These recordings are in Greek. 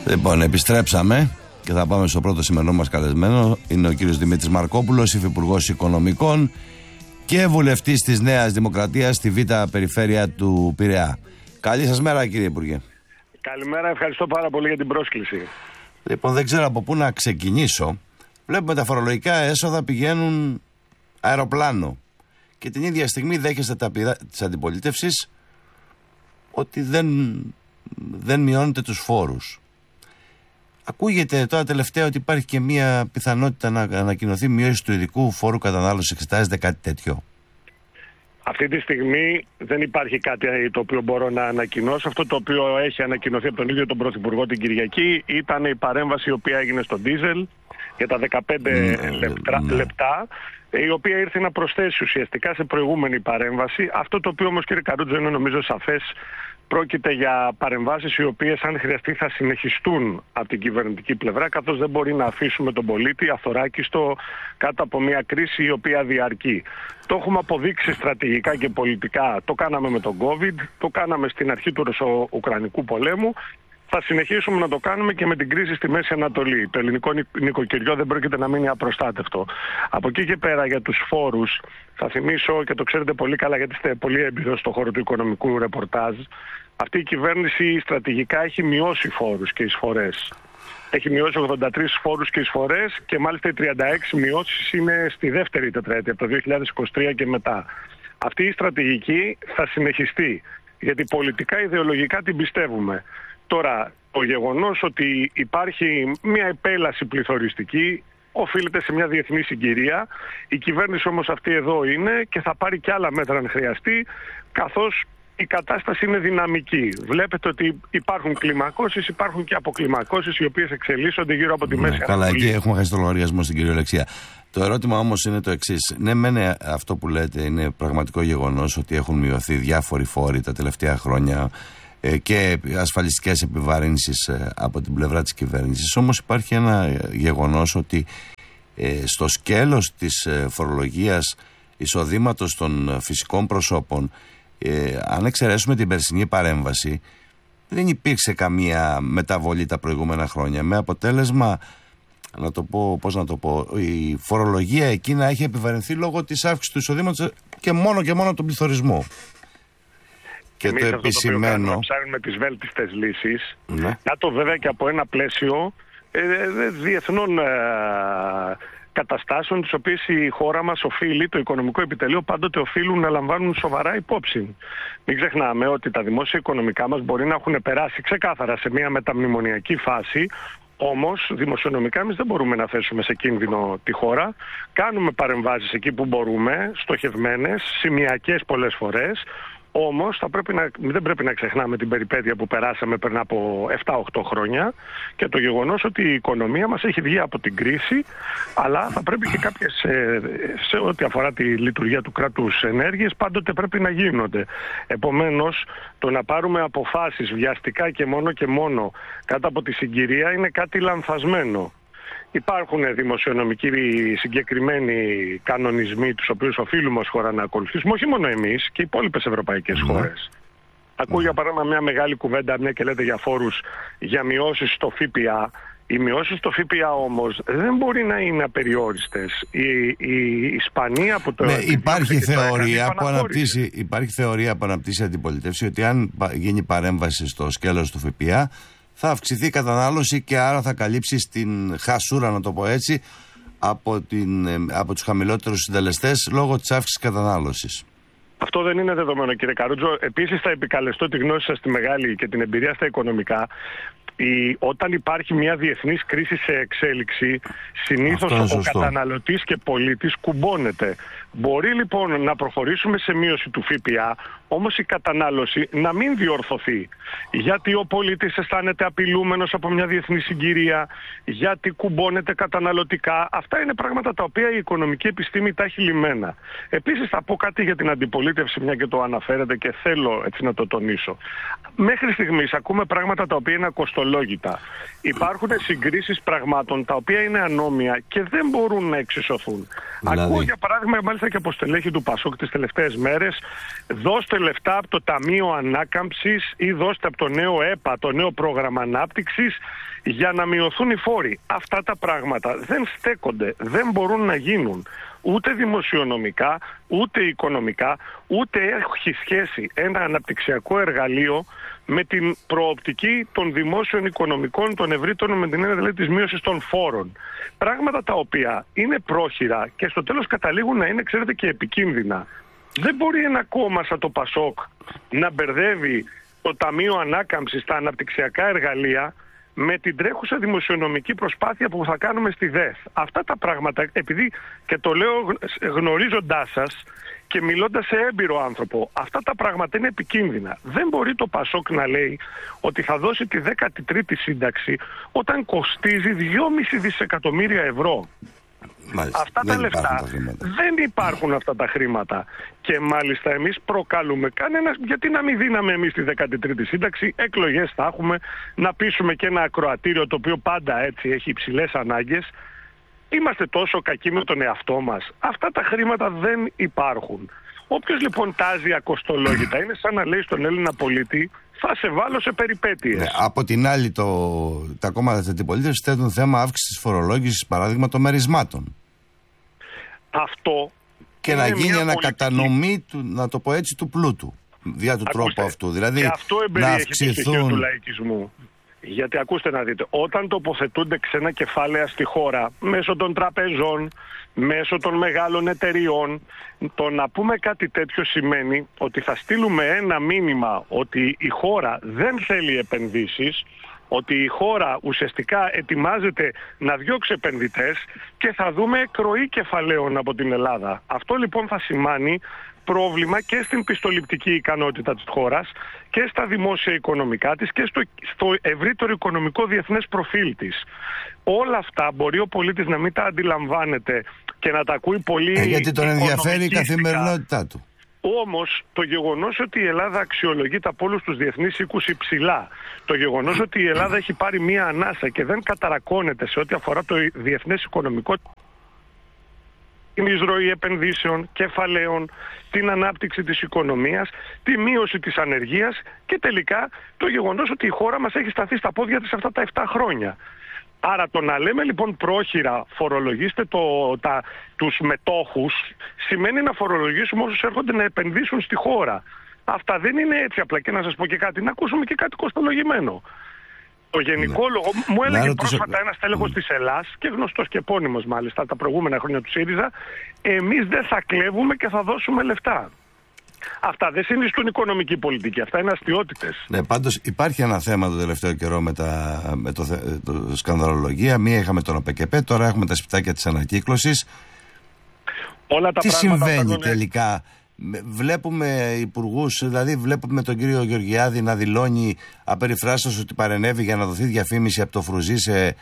Λοιπόν, επιστρέψαμε και θα πάμε στο πρώτο σημερινό μας καλεσμένο. Είναι ο κύριος Δημήτρης Μαρκόπουλος, υφυπουργός Οικονομικών και βουλευτής της Νέας Δημοκρατίας στη Β' Περιφέρεια του Πειραιά. Καλή σας μέρα, κύριε Υπουργέ. Καλημέρα, ευχαριστώ πάρα πολύ για την πρόσκληση. Λοιπόν, δεν ξέρω από πού να ξεκινήσω. Βλέπουμε τα φορολογικά έσοδα πηγαίνουν αεροπλάνο και την ίδια στιγμή δέχεστε τα πειρά της αντιπολίτευσης ότι δεν μειώνετε τους φόρους. Ακούγεται τώρα τελευταία ότι υπάρχει και μια πιθανότητα να ανακοινωθεί μείωση του ειδικού φόρου κατανάλωσης. Εξετάζεται κάτι τέτοιο? Αυτή τη στιγμή δεν υπάρχει κάτι το οποίο μπορώ να ανακοινώσω. Αυτό το οποίο έχει ανακοινωθεί από τον ίδιο τον Πρωθυπουργό την Κυριακή ήταν η παρέμβαση η οποία έγινε στο ντίζελ για τα 15 λεπτά, η οποία ήρθε να προσθέσει ουσιαστικά σε προηγούμενη παρέμβαση. Αυτό το οποίο όμως, κύριε Καρούτζο, είναι νομίζω σαφές. Πρόκειται για παρεμβάσεις οι οποίες, αν χρειαστεί, θα συνεχιστούν από την κυβερνητική πλευρά, καθώς δεν μπορεί να αφήσουμε τον πολίτη αθωράκιστο κάτω από μια κρίση η οποία διαρκεί. Το έχουμε αποδείξει στρατηγικά και πολιτικά. Το κάναμε με τον COVID, το κάναμε στην αρχή του Ρωσο-Ουκρανικού πολέμου. Θα συνεχίσουμε να το κάνουμε και με την κρίση στη Μέση Ανατολή. Το ελληνικό νοικοκυριό δεν πρόκειται να μείνει απροστάτευτο. Από εκεί και πέρα, για τους φόρους, θα θυμίσω, και το ξέρετε πολύ καλά γιατί είστε πολύ έμπειρος στον χώρο του οικονομικού ρεπορτάζ, αυτή η κυβέρνηση στρατηγικά έχει μειώσει φόρους και εισφορές. Έχει μειώσει 83 φόρους και εισφορές και μάλιστα οι 36 μειώσεις είναι στη δεύτερη τετραετία, από το 2023 και μετά. Αυτή η στρατηγική θα συνεχιστεί, γιατί πολιτικά, ιδεολογικά την πιστεύουμε. Τώρα, το γεγονός ότι υπάρχει μια επέλαση πληθωριστική οφείλεται σε μια διεθνή συγκυρία. Η κυβέρνηση όμως αυτή εδώ είναι και θα πάρει και άλλα μέτρα αν χρειαστεί, καθώς η κατάσταση είναι δυναμική. Βλέπετε ότι υπάρχουν κλιμακώσεις, υπάρχουν και αποκλιμακώσεις οι οποίες εξελίσσονται γύρω από τη Μέση Ανατολή. Καλά, εκεί έχουμε χάσει το λογαριασμό στην κυριολεξία. Το ερώτημα όμως είναι το εξής. Ναι, μεν αυτό που λέτε είναι πραγματικό γεγονός ότι έχουν μειωθεί διάφοροι φόροι τα τελευταία χρόνια και ασφαλιστικές επιβαρύνσεις από την πλευρά της κυβέρνησης. Όμως υπάρχει ένα γεγονός ότι στο σκέλος της φορολογίας εισοδήματος των φυσικών προσώπων, αν εξαιρέσουμε την περσινή παρέμβαση, δεν υπήρξε καμία μεταβολή τα προηγούμενα χρόνια, με αποτέλεσμα, η φορολογία εκεί να έχει επιβαρυνθεί λόγω της αύξησης του εισοδήματος και μόνο τον πληθωρισμό. Και εμείς το επισημαίνω. Αυτό ψάχνουμε τις βέλτιστες λύσεις. Ναι. Κάτω βέβαια και από ένα πλαίσιο διεθνών καταστάσεων, τις οποίες η χώρα μας οφείλει, το οικονομικό επιτελείο πάντοτε οφείλουν να λαμβάνουν σοβαρά υπόψη. Μην ξεχνάμε ότι τα δημόσια οικονομικά μας μπορεί να έχουν περάσει ξεκάθαρα σε μια μεταμνημονιακή φάση. Όμως, δημοσιονομικά εμείς δεν μπορούμε να θέσουμε σε κίνδυνο τη χώρα. Κάνουμε παρεμβάσεις εκεί που μπορούμε, στοχευμένες, σημειακές πολλές φορές. Όμως δεν πρέπει να ξεχνάμε την περιπέτεια που περάσαμε πριν από 7-8 χρόνια και το γεγονός ότι η οικονομία μας έχει βγει από την κρίση, αλλά θα πρέπει και κάποιες, σε ό,τι αφορά τη λειτουργία του κράτους, ενέργειες πάντοτε πρέπει να γίνονται. Επομένως, το να πάρουμε αποφάσεις βιαστικά και μόνο κάτω από τη συγκυρία είναι κάτι λανθασμένο. Υπάρχουν δημοσιονομικοί συγκεκριμένοι κανονισμοί, τους οποίους οφείλουμε ως χώρα να ακολουθήσουμε, όχι μόνο εμείς και οι υπόλοιπες ευρωπαϊκές χώρες. Ακούω για παράδειγμα μια μεγάλη κουβέντα, μια και λέτε για φόρους, για μειώσεις στο ΦΠΑ. Οι μειώσεις στο ΦΠΑ όμως δεν μπορεί να είναι απεριόριστες. Η Ισπανία που το... Υπάρχει θεωρία που αναπτύσσει η αντιπολίτευση ότι αν γίνει παρέμβαση στο σκέλος του ΦΠΑ, θα αυξηθεί η κατανάλωση και άρα θα καλύψει στην χασούρα, να το πω έτσι, από τους χαμηλότερους συντελεστές λόγω της αύξησης κατανάλωσης. Αυτό δεν είναι δεδομένο, κύριε Καρούτζο. Επίσης θα επικαλεστώ τη γνώση σας στη μεγάλη και την εμπειρία στα οικονομικά. Όταν υπάρχει μια διεθνής κρίση σε εξέλιξη, συνήθως ο καταναλωτής και πολίτης κουμπώνεται. Μπορεί λοιπόν να προχωρήσουμε σε μείωση του ΦΠΑ, όμως η κατανάλωση να μην διορθωθεί. Γιατί ο πολίτης αισθάνεται απειλούμενος από μια διεθνή συγκυρία, γιατί κουμπώνεται καταναλωτικά. Αυτά είναι πράγματα τα οποία η οικονομική επιστήμη τα έχει λυμμένα. Επίσης θα πω κάτι για την αντιπολίτευση, μια και το αναφέρετε και θέλω έτσι να το τονίσω. Μέχρι στιγμής ακούμε πράγματα τα οποία είναι ακοστολόγητα. Υπάρχουν συγκρίσεις πραγμάτων τα οποία είναι ανώμια και δεν μπορούν να εξισωθούν. Δηλαδή... Ακούω για παράδειγμα μάλιστα και από στελέχη του ΠΑΣΟΚ τις τελευταίες μέρες, δώστε λεφτά από το Ταμείο Ανάκαμψης ή δώστε από το νέο ΕΠΑ, το νέο πρόγραμμα ανάπτυξης, για να μειωθούν οι φόροι. Αυτά τα πράγματα δεν στέκονται, δεν μπορούν να γίνουν. Ούτε δημοσιονομικά, ούτε οικονομικά, ούτε έχει σχέση ένα αναπτυξιακό εργαλείο με την προοπτική των δημόσιων οικονομικών, των ευρύτερων, με την έννοια δηλαδή της μείωσης των φόρων. Πράγματα τα οποία είναι πρόχειρα και στο τέλος καταλήγουν να είναι, ξέρετε, και επικίνδυνα. Δεν μπορεί ένα κόμμα σαν το ΠΑΣΟΚ να μπερδεύει το Ταμείο Ανάκαμψης, τα αναπτυξιακά εργαλεία, με την τρέχουσα δημοσιονομική προσπάθεια που θα κάνουμε στη ΔΕΘ. Αυτά τα πράγματα, επειδή και το λέω γνωρίζοντάς σας και μιλώντας σε έμπειρο άνθρωπο, αυτά τα πράγματα είναι επικίνδυνα. Δεν μπορεί το ΠΑΣΟΚ να λέει ότι θα δώσει τη 13η σύνταξη όταν κοστίζει 2,5 δισεκατομμύρια ευρώ. Μάλιστα, αυτά τα λεφτά δεν υπάρχουν αυτά τα χρήματα. Και μάλιστα εμείς προκαλούμε γιατί να μην δίναμε εμείς τη 13η σύνταξη, εκλογές θα έχουμε, να πείσουμε και ένα ακροατήριο το οποίο πάντα έτσι έχει υψηλές ανάγκες. Είμαστε τόσο κακοί με τον εαυτό μας. Αυτά τα χρήματα δεν υπάρχουν. Όποιος λοιπόν τάζει ακοστολόγητα είναι σαν να λέει στον Έλληνα πολίτη, θα σε βάλω σε περιπέτειες. Ναι, από την άλλη, τα κόμματα της αντιπολίτευσης θέτουν θέμα αύξησης της φορολόγησης, παράδειγμα των μερισμάτων. Αυτό. Και να γίνει ανακατανομή, να το πω έτσι, του πλούτου. Δια του τρόπου αυτού. Δηλαδή, και αυτό να αυξηθούν. Το στοιχείο του λαϊκισμού. Γιατί ακούστε να δείτε, όταν τοποθετούνται ξένα κεφάλαια στη χώρα, μέσω των τραπεζών, μέσω των μεγάλων εταιριών, το να πούμε κάτι τέτοιο σημαίνει ότι θα στείλουμε ένα μήνυμα ότι η χώρα δεν θέλει επενδύσεις, ότι η χώρα ουσιαστικά ετοιμάζεται να διώξει επενδυτές και θα δούμε εκροή κεφαλαίων από την Ελλάδα. Αυτό λοιπόν θα σημάνει πρόβλημα και στην πιστοληπτική ικανότητα της χώρας και στα δημόσια οικονομικά της και στο ευρύτερο οικονομικό διεθνές προφίλ της. Όλα αυτά μπορεί ο πολίτης να μην τα αντιλαμβάνεται και να τα ακούει πολύ γιατί τον ενδιαφέρει η καθημερινότητά του. Όμως το γεγονός ότι η Ελλάδα αξιολογείται από όλους τους διεθνείς οίκους υψηλά, το γεγονός ότι η Ελλάδα έχει πάρει μία ανάσα και δεν καταρακώνεται σε ό,τι αφορά το διεθνές οικονομικό, την εισρωή επενδύσεων, κεφαλαίων, την ανάπτυξη της οικονομίας, τη μείωση της ανεργίας και τελικά το γεγονός ότι η χώρα μας έχει σταθεί στα πόδια της αυτά τα 7 χρόνια. Άρα το να λέμε λοιπόν πρόχειρα φορολογήστε τους μετόχους σημαίνει να φορολογήσουμε όσους έρχονται να επενδύσουν στη χώρα. Αυτά δεν είναι έτσι απλά. Και να σας πω και κάτι, να ακούσουμε και κάτι κοστολογημένο. Το γενικό λόγο, μου έλεγε πρόσφατα ένας τέλεχος της Ελλάς και γνωστός και επώνυμος μάλιστα τα προηγούμενα χρόνια του ΣΥΡΙΖΑ, εμείς δεν θα κλέβουμε και θα δώσουμε λεφτά. Αυτά δεν συνιστούν οικονομική πολιτική, αυτά είναι αστιότητες. Ναι, πάντως υπάρχει ένα θέμα το τελευταίο καιρό με το σκανδαλολογία. Μία είχαμε τον ΟΠΕΚΕΠΕ, τώρα έχουμε τα σπιτάκια της ανακύκλωσης. Όλα τα τι συμβαίνει τελικά? Βλέπουμε υπουργούς, δηλαδή βλέπουμε τον κύριο Γεωργιάδη να δηλώνει απεριφράστως ότι παρενέβη για να δοθεί διαφήμιση από το Φρουζί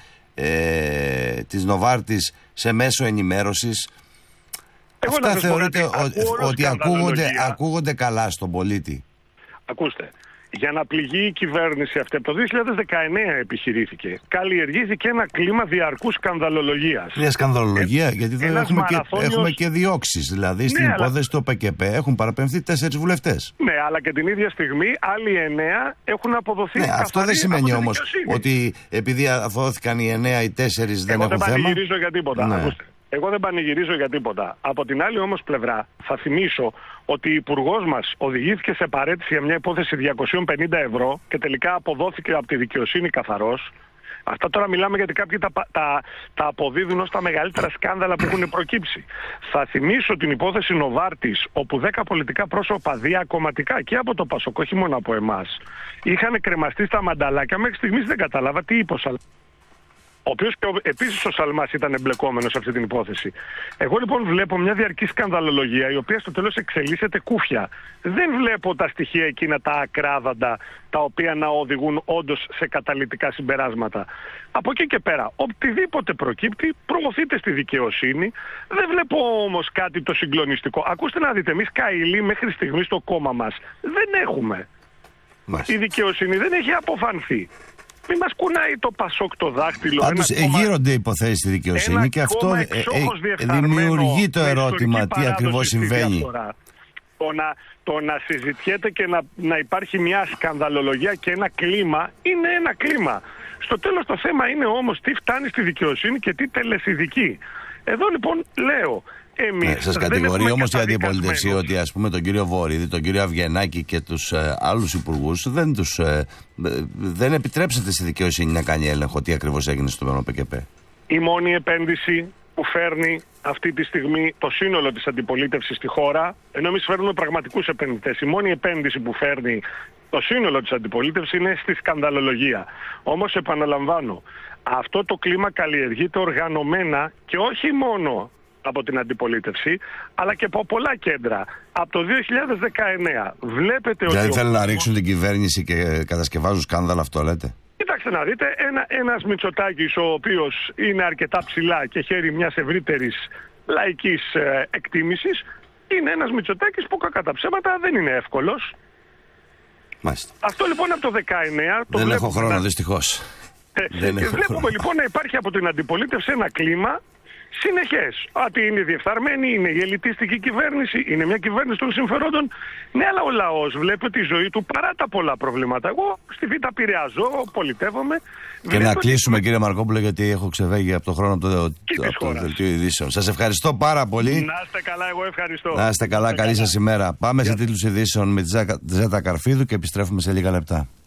της Νοβάρτης σε μέσο ενημέρωσης. Αυτά θεωρείτε ότι ακούγονται καλά στον πολίτη? Ακούστε, για να πληγεί η κυβέρνηση αυτή, από το 2019 επιχειρήθηκε. Καλλιεργήθηκε ένα κλίμα διαρκούς σκανδαλολογίας. Μια σκανδαλολογία, γιατί δεν έχουμε και διώξεις. Δηλαδή στην υπόθεση του ΟΠΕΚΕΠΕ έχουν παραπεμφθεί 4 βουλευτές. Ναι, αλλά και την ίδια στιγμή άλλοι 9 έχουν αποδοθεί. Ναι, αυτό δεν σημαίνει όμως ότι επειδή αφώθηκαν οι 9 ή 4 δεν έχουν θέμα. Εγώ δεν πανηγυρίζω για τίποτα. Ναι. Εγώ δεν πανηγυρίζω για τίποτα. Από την άλλη όμως πλευρά θα θυμίσω ότι ο υπουργός μας οδηγήθηκε σε παρέτηση για μια υπόθεση 250 ευρώ και τελικά αποδόθηκε από τη δικαιοσύνη καθαρός. Αυτά τώρα μιλάμε γιατί κάποιοι τα αποδίδουν ως τα μεγαλύτερα σκάνδαλα που έχουν προκύψει. Θα θυμίσω την υπόθεση Νοβάρτης, όπου 10 πολιτικά πρόσωπα διακομματικά και από το ΠΑΣΟΚ, όχι μόνο από εμάς, είχαν κρεμαστεί στα μανταλάκια. Μέχρι στιγμής δεν κατάλαβα τι είπε ο Σαλμάς, ο οποίος επίσης ο Σαλμάς ήταν εμπλεκόμενος σε αυτή την υπόθεση. Εγώ λοιπόν βλέπω μια διαρκή σκανδαλολογία, η οποία στο τέλος εξελίσσεται κούφια. Δεν βλέπω τα στοιχεία εκείνα τα ακράδαντα, τα οποία να οδηγούν όντως σε καταλυτικά συμπεράσματα. Από εκεί και πέρα, οτιδήποτε προκύπτει, προωθείται στη δικαιοσύνη. Δεν βλέπω όμως κάτι το συγκλονιστικό. Ακούστε να δείτε, εμείς καηλοί μέχρι στιγμή στο κόμμα μας δεν έχουμε. Η δικαιοσύνη δεν έχει αποφανθεί. Μην μας κουνάει το Πασόκ το δάχτυλο. Πάντως γύρονται υποθέσεις στη δικαιοσύνη και αυτό δημιουργεί το ερώτημα τι ακριβώς συμβαίνει. Το να συζητιέται και να υπάρχει μια σκανδαλολογία και ένα κλίμα είναι ένα κλίμα. Στο τέλος το θέμα είναι όμως τι φτάνει στη δικαιοσύνη και τι τελεσιδικεί. Εδώ λοιπόν λέω, εμείς σας κατηγορεί όμως η αντιπολίτευση ότι ας πούμε τον κύριο Βορίδη, τον κύριο Αυγενάκη και τους άλλους υπουργούς δεν επιτρέψατε στη δικαιοσύνη να κάνει έλεγχο τι ακριβώς έγινε στο ΠΚΠ. Η μόνη επένδυση που φέρνει αυτή τη στιγμή το σύνολο της αντιπολίτευσης στη χώρα, ενώ εμείς φέρνουμε πραγματικούς επενδυτές, η μόνη επένδυση που φέρνει το σύνολο της αντιπολίτευσης είναι στη σκανδαλολογία. Όμως επαναλαμβάνω, αυτό το κλίμα καλλιεργείται οργανωμένα και όχι μόνο από την αντιπολίτευση, αλλά και από πολλά κέντρα. Από το 2019 βλέπετε ότι... Δηλαδή θέλουν να ρίξουν την κυβέρνηση και κατασκευάζουν σκάνδαλα, αυτό λέτε? Κοιτάξτε να δείτε, ένας Μητσοτάκης ο οποίος είναι αρκετά ψηλά και χέρι μιας ευρύτερης λαϊκής εκτίμησης, είναι ένας Μητσοτάκης που κακά τα ψέματα δεν είναι εύκολος. Μάλιστα. Αυτό λοιπόν από το 19... Δεν έχω χρόνο δυστυχώς. Βλέπουμε λοιπόν να υπάρχει από την αντιπολίτευση ένα κλίμα συνεχές. Ότι είναι διεφθαρμένη, είναι η ελιτίστικη κυβέρνηση, είναι μια κυβέρνηση των συμφερόντων. Ναι, αλλά ο λαός βλέπει τη ζωή του παρά τα πολλά προβλήματα. Εγώ στη Β' Πειραιά ζω, πολιτεύομαι. Και να κλείσουμε κύριε Μαρκόπουλο, γιατί έχω ξεφύγει από το χρόνο του δελτίου ειδήσεων. Σας ευχαριστώ πάρα πολύ. Να είστε καλά, εγώ ευχαριστώ. Να είστε καλά, καλή σας ημέρα. Πάμε σε τίτλους ειδήσεων με τη Ζέτα Καρφίδου και επιστρέφουμε σε λίγα λεπτά.